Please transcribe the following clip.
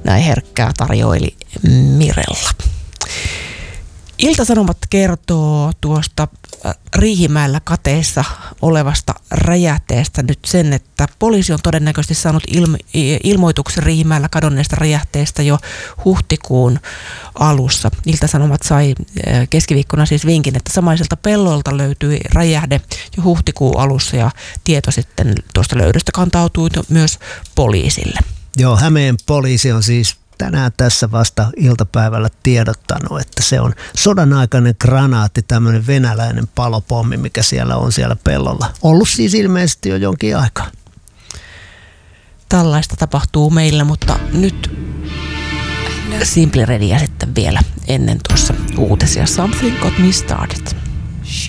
näin herkkää tarjoili Mirella. Ilta-Sanomat kertoo tuosta Riihimäellä kateissa olevasta räjähteestä nyt sen, että poliisi on todennäköisesti saanut ilmoituksen Riihimäellä kadonneesta räjähteestä jo huhtikuun alussa. Ilta-Sanomat sai keskiviikkona siis vinkin, että samaiselta pellolta löytyi räjähde jo huhtikuun alussa ja tieto sitten tuosta löydöstä kantautui myös poliisille. Joo, Hämeen poliisi on siis tänään tässä vasta iltapäivällä tiedottanut, että se on sodan aikainen granaatti, tämmöinen venäläinen palopommi, mikä siellä on siellä pellolla. Ollut siis ilmeisesti jo jonkin aikaa. Tällaista tapahtuu meillä, mutta nyt Simply Readyä sitten vielä ennen tuossa uutisia. Something got me started.